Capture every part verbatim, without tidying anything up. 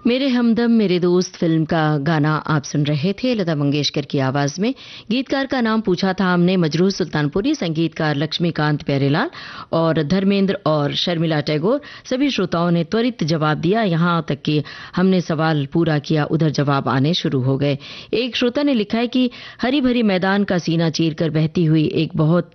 मेरे हमदम मेरे दोस्त फिल्म का गाना आप सुन रहे थे लता मंगेशकर की आवाज में। गीतकार का नाम पूछा था हमने मजरूह सुल्तानपुरी, संगीतकार लक्ष्मीकांत प्यारेलाल और धर्मेंद्र और शर्मिला टैगोर। सभी श्रोताओं ने त्वरित जवाब दिया, यहां तक कि हमने सवाल पूरा किया उधर जवाब आने शुरू हो गए। एक श्रोता ने लिखा है कि हरी भरी मैदान का सीना चीर कर बहती हुई एक बहुत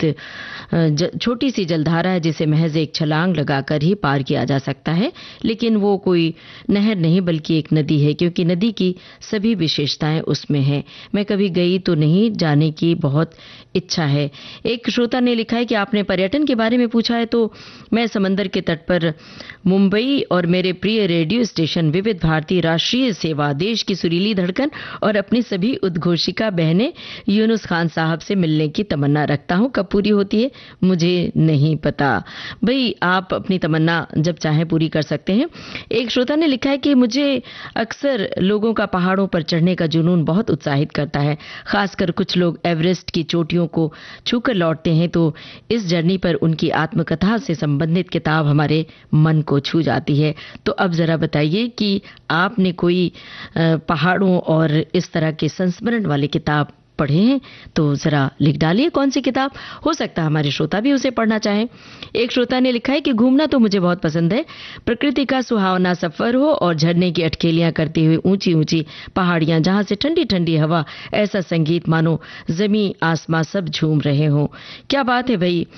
छोटी सी जलधारा है जिसे महज एक छलांग लगाकर ही पार किया जा सकता है, लेकिन वो कोई नहर नहीं बल्कि एक नदी है, क्योंकि नदी की सभी विशेषताएं उसमें हैं। मैं कभी गई तो नहीं, जाने की बहुत इच्छा है। एक श्रोता ने लिखा है कि आपने पर्यटन के बारे में पूछा है तो मैं समंदर के तट पर मुंबई और मेरे प्रिय रेडियो स्टेशन विविध भारती राष्ट्रीय सेवा, देश की सुरीली धड़कन और अपनी सभी उद्घोषिका बहनें यूनुस खान साहब से मिलने की तमन्ना रखता हूं। कब पूरी होती है मुझे नहीं पता। भाई आप अपनी तमन्ना जब चाहे पूरी कर सकते हैं। एक श्रोता ने लिखा है कि मुझे अक्सर लोगों का पहाड़ों पर चढ़ने का जुनून बहुत उत्साहित करता है, खासकर कुछ लोग एवरेस्ट की चोटियों को छूकर लौटते हैं तो इस जर्नी पर उनकी आत्मकथा से संबंधित किताब हमारे मन को छू जाती है। तो अब जरा बताइए कि आपने कोई पहाड़ों और इस तरह के संस्मरण वाली किताब पढ़े हैं तो जरा लिख डालिए कौन सी किताब। हो सकता है हमारे श्रोता भी उसे पढ़ना चाहें। एक श्रोता ने लिखा है कि घूमना तो मुझे बहुत पसंद है, प्रकृति का सुहावना सफर हो और झरने की अटकेलियां करती हुई ऊंची ऊंची पहाड़ियां, जहां से ठंडी ठंडी हवा, ऐसा संगीत मानो जमीन आसमां सब झूम रहे हों। क्या बात है भाई।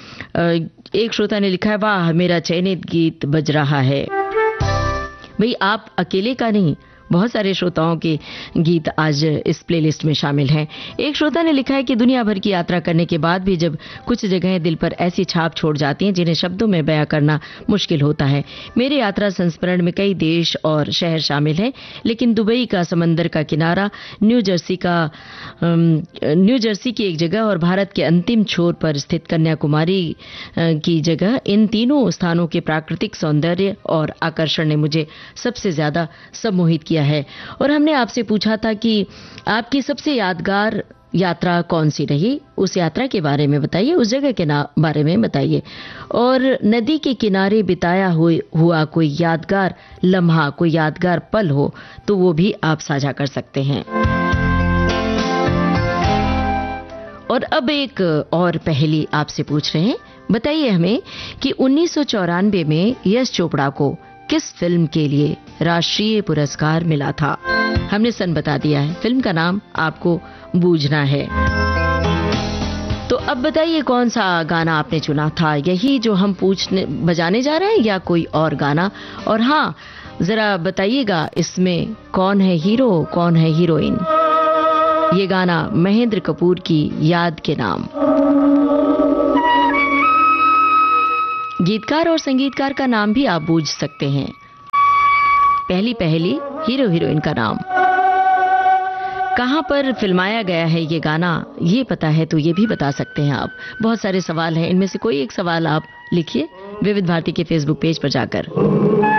एक श्रोता ने लिखा है वाह मेरा चयनित गीत बज रहा है। भाई आप अकेले का नहीं, बहुत सारे श्रोताओं के गीत आज इस प्लेलिस्ट में शामिल हैं। एक श्रोता ने लिखा है कि दुनिया भर की यात्रा करने के बाद भी जब कुछ जगहें दिल पर ऐसी छाप छोड़ जाती हैं जिन्हें शब्दों में बयां करना मुश्किल होता है। मेरे यात्रा संस्मरण में कई देश और शहर शामिल हैं, लेकिन दुबई का समंदर का किनारा, न्यू जर्सी का न्यू जर्सी की एक जगह और भारत के अंतिम छोर पर स्थित कन्याकुमारी की जगह, इन तीनों स्थानों के प्राकृतिक सौंदर्य और आकर्षण ने मुझे सबसे ज्यादा सम्मोहित किया है। और हमने आपसे पूछा था कि आपकी सबसे यादगार यात्रा कौन सी रही, उस यात्रा के बारे में बताइए, उस जगह के बारे में बताइए, और नदी के किनारे बिताया हुआ कोई यादगार लम्हा, कोई यादगार पल हो तो वो भी आप साझा कर सकते हैं। और अब एक और पहेली आपसे पूछ रहे हैं। बताइए हमें कि उन्नीस सौ चौरानवे में यश चोपड़ा को किस फिल्म के लिए राष्ट्रीय पुरस्कार मिला था। हमने सन बता दिया है, फिल्म का नाम आपको बूझना है। तो अब बताइए कौन सा गाना आपने चुना था, यही जो हम पूछने बजाने जा रहे हैं या कोई और गाना। और हाँ, जरा बताइएगा इसमें कौन है हीरो कौन है हीरोइन। ये गाना महेंद्र कपूर की याद के नाम। गीतकार और संगीतकार का नाम भी आप बूझ सकते हैं। पहली पहली हीरो हीरोइन का नाम। कहां पर फिल्माया गया है ये गाना, ये पता है तो ये भी बता सकते हैं आप। बहुत सारे सवाल हैं, इनमें से कोई एक सवाल आप लिखिए विविध भारती के फेसबुक पेज पर जाकर।